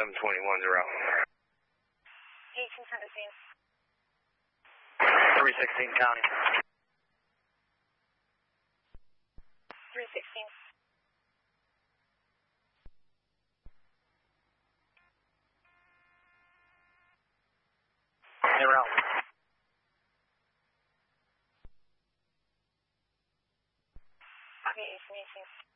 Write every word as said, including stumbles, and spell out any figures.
seven twenty-one's are out. eighteen seventeen. three sixteen county. three sixteen. They're out. Okay, eighteen eighteen.